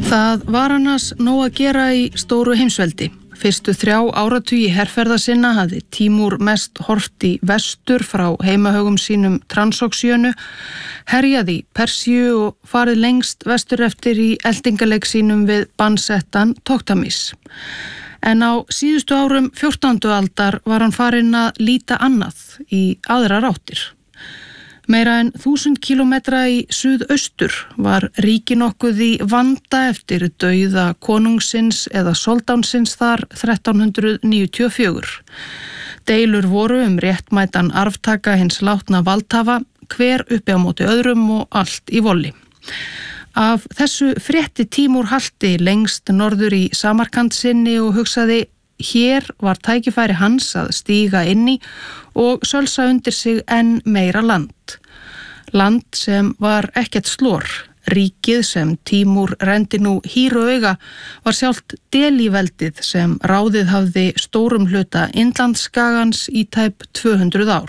Það var annars nóg að gera í stóru heimsveldi. Fyrstu 3 áratugi herferða sinna hafði Tímúr mest horft í vestur frá heimahögum sínum Transoxíönu, herjað í Persíu og farið lengst vestur eftir í eldingaleik sínum við bansettan Toktamis. En á síðustu árum 14. aldar var hann farinn að líta annað í aðrar áttir. Meira en 1000 kílómetra í suðaustur var ríki nokkuð í vanda eftir dauða konungsins eða soldánsins þar 1394. Deilur voru réttmætan arftaka hins látna valdhafa, hver uppi á móti öðrum og allt í volli. Af þessu frétti Tímúr halti lengst norður í Samarkand sinni og hugsaði: hér var tækifæri hans að stíga inn í og sölsa undir sig enn meira land. Land sem var ekkert slor. Ríkið sem Tímúr renndi nú hýru auga var sjálft Delí-veldið sem ráðið hafði stórum hluta Indlandsskagans í tæp 200 ár.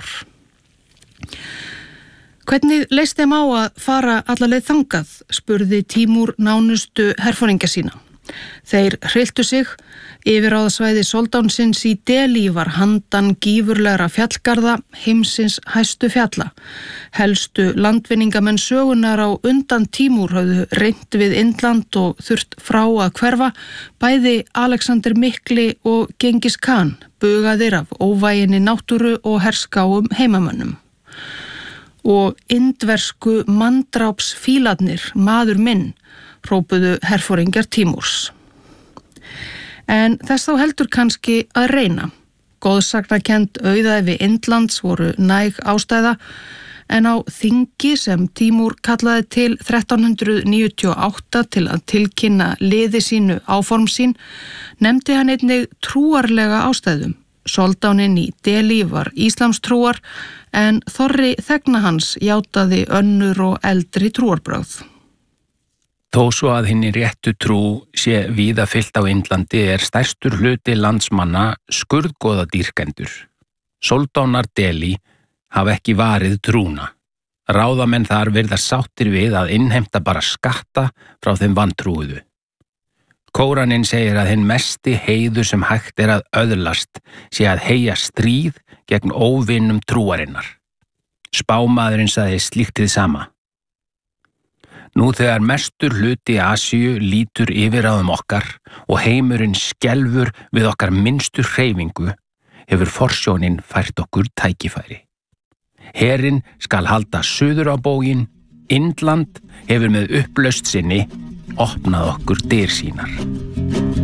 Hvernig leist þeim á að fara alla leið þangað, spurði Tímúr nánustu herforingja sína. Þeir hrylltu sig. Yfirráðasvæði soldánsins í Delí var handan gífurlegra fjallgarða, heimsins hæstu fjalla. Helstu landvinningamenn sögunar á undan Tímúr höfðu reynt við Indland og þurft frá að hverfa, bæði Alexander Mikli og Gengis Khan, bugaðir af óvæginni náttúru og herskáum heimamönnum. Og indversku manndrápsfílarnir, maður minn, hrópuðu herforingjar Tímúrs. En þess þá heldur kannski að reyna. Góðsagnakend auðæfi Indlands voru næg ástæða, en á þingi sem Tímúr kallaði til 1398 til að tilkynna liði sínu áform sín, nefndi hann einnig trúarlega ástæðum. Soldáninn í Delí var íslamstrúar, en þorri þegna hans játaði önnur og eldri trúarbrögð. Þó svo að hinni réttu trú sé víða fyllt á Indlandi stærstur hluti landsmanna skurðgoðadýrkendur. Soldánar Delí hafa ekki varið trúna. Ráðamenn þar virðast sáttir við að innheimta bara skatta frá þeim vantrúuðu. Kóraninn segir að hinn mesti heiður sem hægt að öðlast sé að heyja stríð gegn óvinnum trúarinnar. Spámaðurinn sagði slíkt hið sama. Nú þegar mestur hluti Asíu lítur yfirráðum okkar og heimurinn skelfur við okkar minnstu hreyfingu, hefur forsjónin fært okkur tækifæri. Herinn skal halda suður á bóginn, Indland hefur með upplaust sinni opnað okkur dyr sínar.